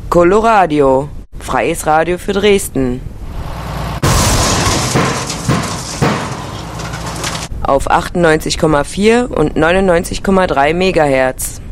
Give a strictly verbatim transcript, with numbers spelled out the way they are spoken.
Coloradio, freies Radio für Dresden. Auf achtundneunzig Komma vier und neunundneunzig Komma drei Megahertz.